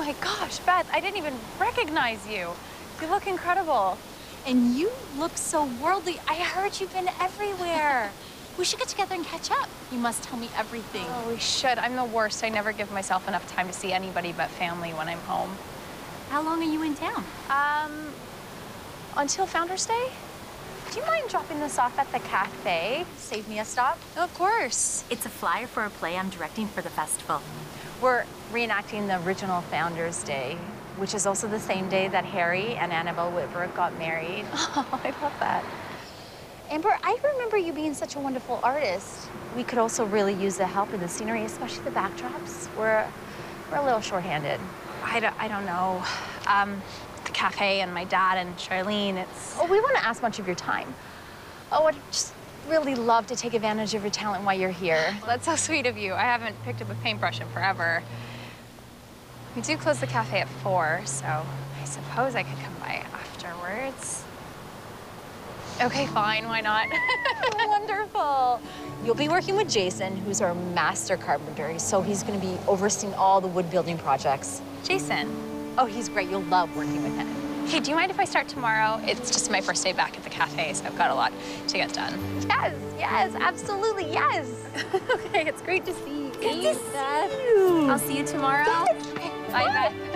my gosh, Beth, I didn't even recognize you. You look incredible. And you look so worldly. I heard you've been everywhere. We should get together and catch up. You must tell me everything. Oh, we should. I'm the worst. I never give myself enough time to see anybody but family when I'm home. How long are you in town? Until Founders Day. Do you mind dropping this off at the cafe? Save me a stop? Oh, of course. It's a flyer for a play I'm directing for the festival. We're reenacting the original Founders Day, which is also the same day that Harry and Annabelle Whitbrook got married. Oh, I love that. Amber, I remember you being such a wonderful artist. We could also really use the help in the scenery, especially the backdrops. We're a little shorthanded. I don't know. The cafe and my dad and Charlene, it's... Oh, we want to ask much of your time. Oh, I'd just really love to take advantage of your talent while you're here. That's so sweet of you. I haven't picked up a paintbrush in forever. We do close the cafe at 4, so I suppose I could come by afterwards. Okay, fine, why not? Wonderful. You'll be working with Jason, who's our master carpenter, so he's gonna be overseeing all the wood building projects. Jason? Oh, he's great. You'll love working with him. Hey, do you mind if I start tomorrow? It's just my first day back at the cafe, so I've got a lot to get done. Yes, absolutely, yes. Okay, it's great to see you. Good to see you. I'll see you tomorrow. Yes. Bye, Beth.